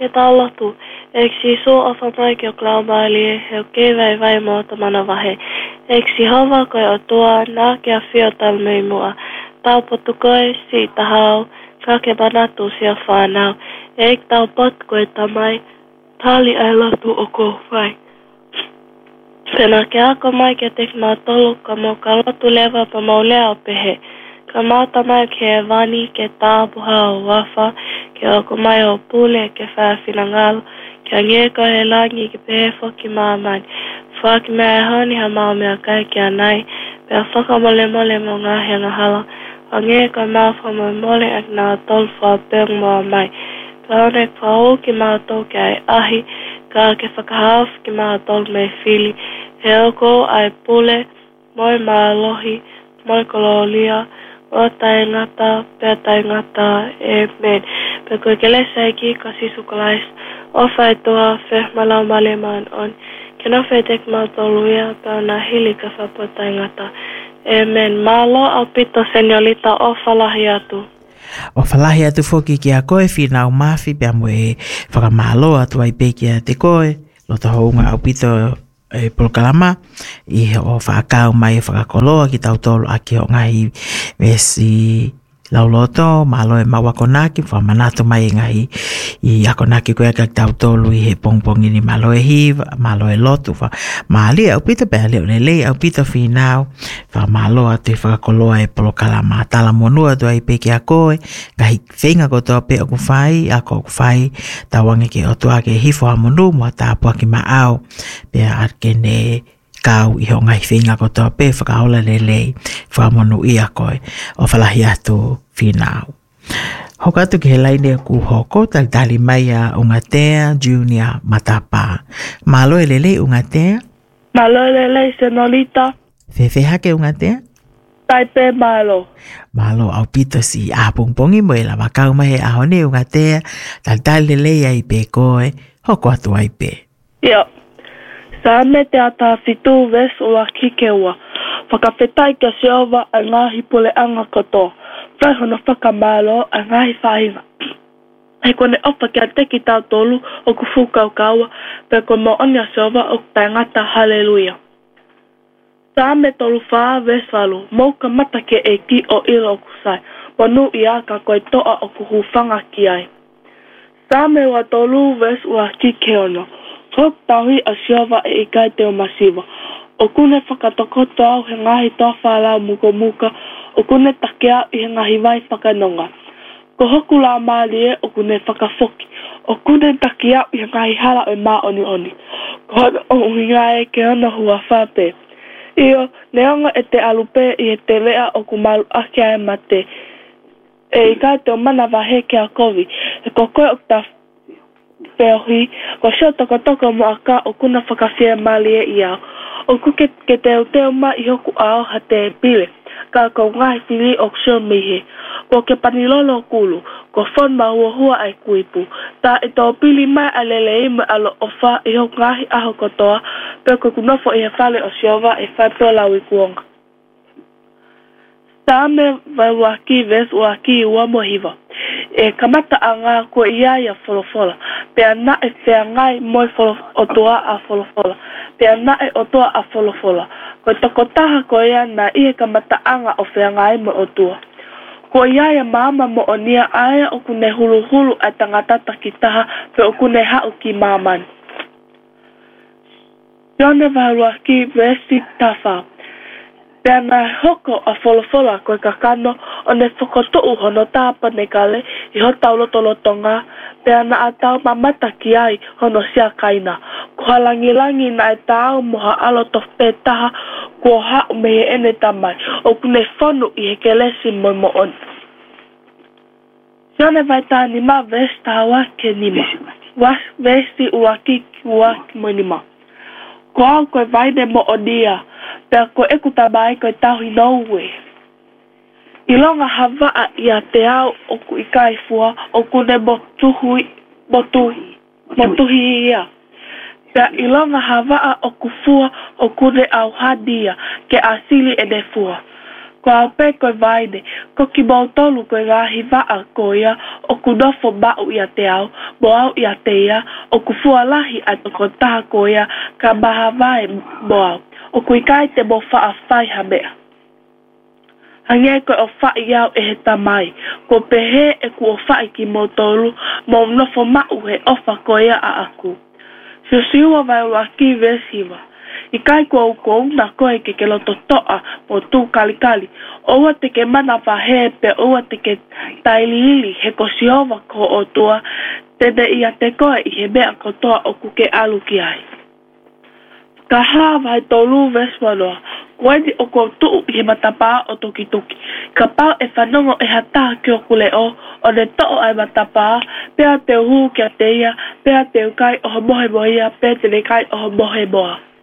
ke talotu. Eksi so ofa mai ke o klaubali he o kevai vai mo tamana vahe. Eksi hova koe o tua na ke a fio tal mei mua. Tau potu koe si tahau ka ke banatu si a whanau. Eik tau pot koe tamai tali ai lotu o ko vai. Pena ke ako mai ke tek mautolu ka mo ka lotu lewa pa maulea o pehe. Ka mauta mai ke vani ke tāpuha o wafa ke ako mai o pule ke whawhina ngalo ke angeko he langi ke pehe foki maamani. Whaki mea e honi ha mau mea kai ke anai pea whaka mole mole mo ngā henga hala. Angeko mau whama mole ak nā tolu wha peung moa mai. Pea hone whao ki mau tau ke ai ahi ka ke whakahaf ki mau tolu me whili. He oko ai pule moi maa lohi moi kololia o tai ngata, pea tai ngata, amen. Pe koe ke lesa eki ka sisukalais, o whai toa wheh malau maleman on. Ke no whai tek mautoluia, pea na hili ka whapo tai ngata, amen. Malo au pito senyorita o whalahi atu. O whalahi atu whoki ki a koe whinau mawhi, pea mo e whakamalo atu ai peki a te koe, lota hounga au pito e polokalama i o whaakau mai e whakakoloa ki tautolo a ki o ngahi mesi lauloto malo e mawakonaki whamanato mai ngahi i akonaki koe kak tautolo i he pongpongi ni malo e hiva malo e lotu maali au pita pea leo lelei au pita whinau malo atu i whakakoloa e polokalama tala monua tu ai peke a koe ngahi whenga kotoa pe o kuwhai ako kuwhai tawange ke o tua ke hifo ha monu mua tāpua ki maau pea arkene kau i ho ngai whinga kotoa pe whakaola lelei whamonu i a koe o whalahi atu whinau. Hokatu ki he laine ku hoko tali mai a Ungatea Junior Matapa. Malo e lelei Ungatea? Malo lelei senolita. Fefe hake Ungatea? Taipe malo. Malo au pito si a pongpongi mo e la wakau mai a hone Ungatea tali lelei ai pe koe hoko atu ai pe. Yo. Sa me te ata fitu ves ua kikeua. Whakawhetai ka seova a ngahi pule anga koto. Whaihono whakamalo a ngahi whahinga. Hei kone ofa kia teki tau tolu o ku fukau kaua pe ko mo onia seova o tai ngata haleluia. Sa me tolu whaa ves walu. Mouka mata ke e ki o ilo o kusai. Wanu ia ka koe toa o ku hufanga ki ai. Sa me wa tolu ves ua kikeono. Hok tahi a siova e ikai te o masiva. O kune whakatokoto au he ngahi toa whalau muko muka. O kune takea i he ngahi vai whakanonga. Ko hoku la maali e o kune whakafoki. O kune takea i he ngahi hala o maa oni oni. Ko hana o uhinga e ke ana hua whape. Io, neonga e te alupe i he te lea o kumalu akia e mate. E ikai te o mana wahe ke a kovi. E ko koe o ta peohi, ko sio toko mo aka o kuna whakawhia mali e iau. O kuke ke teo ma i hoku ao ha te pile. Ka ko ngai whili o sio mihe. Ko ke panilolo kulu, ko whon ma hua ai kuipu. Ta e tō pili mai alele i me alo o wha i hoku ngahi aho kotoa, pe ko kunofo i he whale o siova e whaipeo lau i kuonga. Ta me vai waki ves waki i ua mohiva. E kamata a ngā ko ia ia wholofola. Pea na e whea ngai moi o toa a wholofola. Pea na e o toa a wholofola. Ko tokotaha ko ia na i he kamata anga o whea ngai mo o toa. Ko ia ia maama mo o nia aia o kune hulu hulu a tangatata ki taha pe o kune hau ki maamani. Yone vaharua ki vesi tafa. Pea nā hoko a wholofola koe kakano o ne whakotou hono tāpa ne kale i ho taulotolotonga. Pea nā atau mamata ki ai hono sia kaina. Ko halangilangi nā e tāu moha aloto pētaha ko hau me he ene tamai. O kune whonu i he kelesi moi mo on. Sione vai tāni mā vesta wake nima. Vesti uaki ki uaki mo nima. Ko au koe vaide mo o dia. Pea ko ekuta mai koe tahi noue. I longa hawaa i a te au o ku ikai fua o kune motuhi ia. Pea i longa hawaa o ku fua o kune au hadia ke asili e ne fua. Ko au pe koe vaide, ko ki mautolu koe ngahi waa ko ia o kunofo mau i a te au, boau ia teia o kufualahi ai toko taha koia ka baha vai boau o kuikai te mo whaafai ha mea. Hange koe o whai iau e he tamai, ko pehe e ku o whai ki mo tolu, mo nofo mau he ofa koia a aku. Siwa vai waki vesiwa. I kai kua ukou na koe ke ke loto toa mo tū kalikali. Oua te ke mana whahe pe oua te ke tailiili he ko siova ko o tua. Tene ia te koe i he mea ko toa o kuke alu ki ai. Ka haa vai tolu vesmanoa. Koeni o ko tuu i he matapaa o toki toki. Ka pau e whanongo e hata ki o kule o ne to'o ai matapaa. Pea te uhu kia te ia, pea te ukai o mohe moia, pea te ne kai o mohe moa.